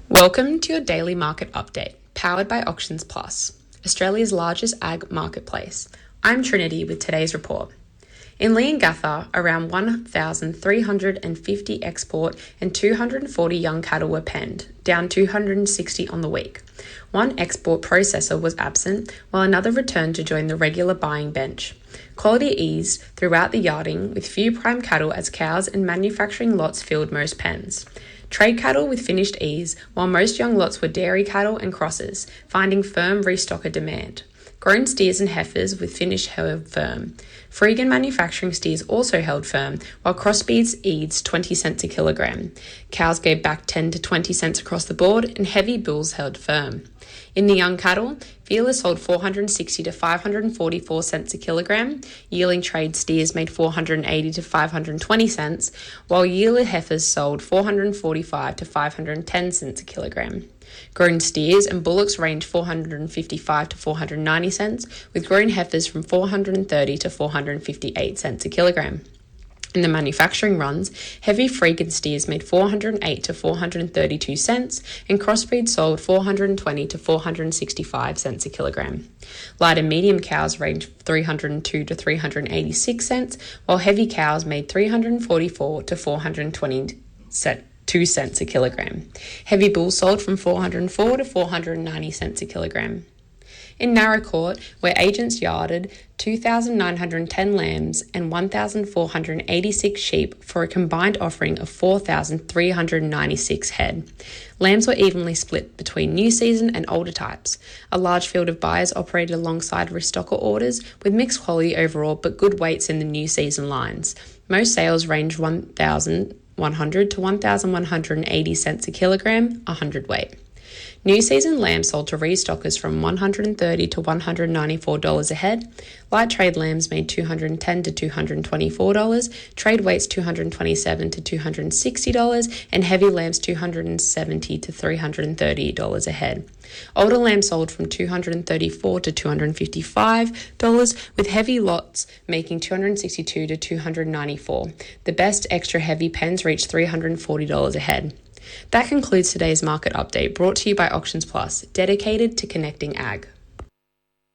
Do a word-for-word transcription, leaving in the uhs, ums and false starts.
Welcome to your daily market update, powered by Auctions Plus, Australia's largest ag marketplace. I'm Trinity with today's report. In Leongatha, around one thousand three hundred fifty export and two hundred forty young cattle were penned, down two hundred sixty on the week. One export processor was absent, while another returned to join the regular buying bench. Quality eased throughout the yarding, with few prime cattle as cows and manufacturing lots filled most pens. Trade cattle with finished ease, while most young lots were dairy cattle and crosses, finding firm restocker demand. Grown steers and heifers with finish held firm. Freegan manufacturing steers also held firm, while crossbreeds eased twenty cents a kilogram. Cows gave back ten to twenty cents across the board, and heavy bulls held firm. In the young cattle, feelers sold four hundred sixty to five hundred forty-four cents a kilogram. Yearling trade steers made four hundred eighty to five hundred twenty cents, while yearling heifers sold four hundred forty-five to five hundred ten cents a kilogram. Grown steers and bullocks ranged four hundred fifty-five to four hundred ninety cents, with grown heifers from four hundred thirty to four hundred fifty-eight cents a kilogram. In the manufacturing runs, heavy freegan steers made four hundred eight to four hundred thirty-two cents, and crossbreeds sold four hundred twenty to four hundred sixty-five cents a kilogram. Light and medium cows ranged three hundred two to three hundred eighty-six cents, while heavy cows made three hundred forty-four to four hundred twenty cents. two cents a kilogram. Heavy bulls sold from four hundred four to four hundred ninety cents a kilogram. In Naracoorte, where agents yarded two thousand nine hundred ten lambs and one thousand four hundred eighty-six sheep for a combined offering of four thousand three hundred ninety-six head. Lambs were evenly split between new season and older types. A large field of buyers operated alongside restocker orders with mixed quality overall but good weights in the new season lines. Most sales ranged one thousand one hundred to one thousand one hundred eighty cents a kilogram, one hundred weight. New season lambs sold to restockers from one hundred thirty to one hundred ninety-four dollars a head. Light trade lambs made two hundred ten to two hundred twenty-four dollars, trade weights two hundred twenty-seven to two hundred sixty dollars, and heavy lambs two hundred seventy to three hundred thirty dollars a head. Older lambs sold from two hundred thirty-four to two hundred fifty-five dollars, with heavy lots making two hundred sixty-two to two hundred ninety-four. The best extra heavy pens reached three hundred forty dollars a head. That concludes today's market update, brought to you by Auctions Plus, dedicated to connecting ag.